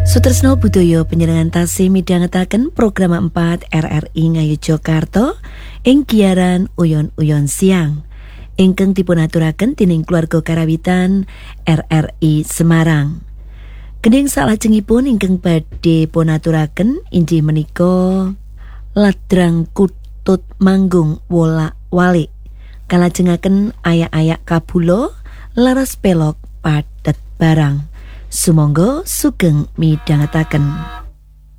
Sutresno budaya panjenengan tasih midhangetaken program 4 RRI Ngayogyakarta ing giaran Uyon-uyon siang ingkang dipunaturaken dening keluarga karawitan RRI Semarang. Gending salajengipun ingkang badhe punaturaken inggih menika Ladrang Kutut Manggung Wolak-walik kalajengaken ayak-ayak kabula laras pelok padet barang. Sumangga sugeng midhangetaken.